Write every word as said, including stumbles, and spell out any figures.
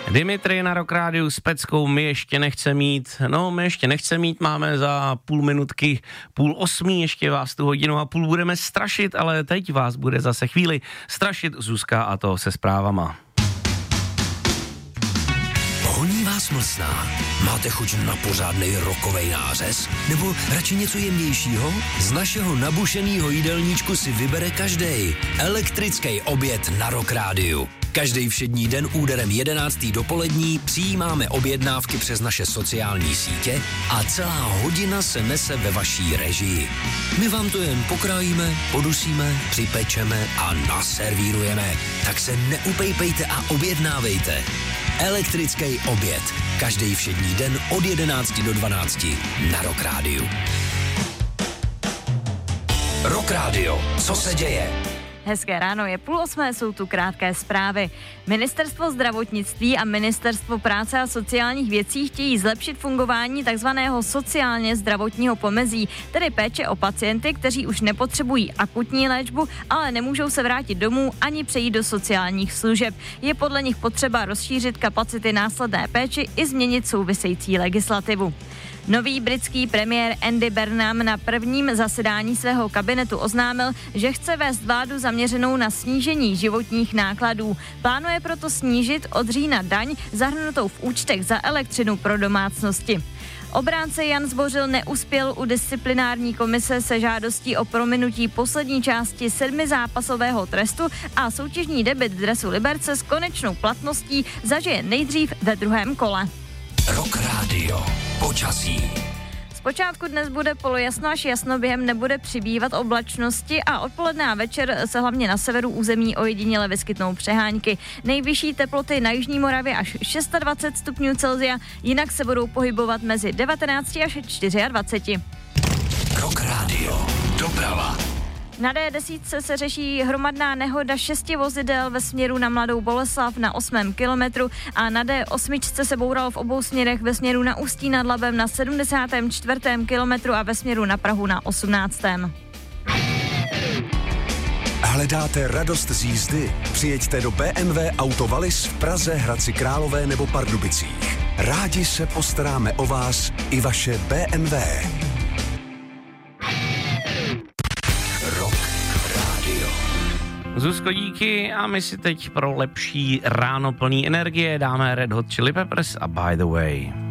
Dimitri na Rock Rádiu s peckou My ještě nechce mít, no my ještě nechce mít, máme za půl minutky, půl osmí, ještě vás tu hodinu a půl budeme strašit, ale teď vás bude zase chvíli strašit Zuzka, a to se zprávama. Honí vás mlsná? Máte chuť na pořádnej rokovej nářez? Nebo radši něco jemnějšího? Z našeho nabušenýho jídelníčku si vybere každej. Elektrický oběd na Rock Rádiu. Každý všední den úderem jedenáctý dopolední přijímáme objednávky přes naše sociální sítě a celá hodina se nese ve vaší režii. My vám to jen pokrájíme, podusíme, připečeme a naservírujeme. Tak se neupejpejte a objednávejte. Elektrický oběd. Každý všední den od jedenácti do dvanácti na Rock Rádiu. Rock Radio. Co se děje? Hezké ráno, je půl osmé, jsou tu krátké zprávy. Ministerstvo zdravotnictví a Ministerstvo práce a sociálních věcí chtějí zlepšit fungování takzvaného sociálně zdravotního pomezí, tedy péče o pacienty, kteří už nepotřebují akutní léčbu, ale nemůžou se vrátit domů ani přejít do sociálních služeb. Je podle nich potřeba rozšířit kapacity následné péči i změnit související legislativu. Nový britský premiér Andy Burnham na prvním zasedání svého kabinetu oznámil, že chce vést vládu zaměřenou na snížení životních nákladů. Plánuje proto snížit od října daň zahrnutou v účtech za elektřinu pro domácnosti. Obránce Jan Zbořil neuspěl u disciplinární komise se žádostí o prominutí poslední části sedmizápasového trestu a soutěžní debut dresu Liberce s konečnou platností zažije nejdřív ve druhém kole. Rock Radio. Počasí. Zpočátku dnes bude polojasno až jasno, během nebude přibývat oblačnosti a odpoledne a večer se hlavně na severu území ojediněle vyskytnou přehánky. Nejvyšší teploty na jižní Moravě až dvacet šest stupňů Celsia, jinak se budou pohybovat mezi devatenáct až dvacet čtyři. Rock Radio. Doprava. Na dé deset se řeší hromadná nehoda šesti vozidel ve směru na Mladou Boleslav na osmém kilometru a na dé osm se boural v obou směrech ve směru na Ústí nad Labem na sedmdesátém čtvrtém kilometru a ve směru na Prahu na osmnáctém Hledáte radost z jízdy? Přijeďte do bé em vé Auto Wallis v Praze, Hradci Králové nebo Pardubicích. Rádi se postaráme o vás i vaše bé em vé. Zuzko, díky a my si teď pro lepší ráno plný energie dáme Red Hot Chili Peppers a By the Way.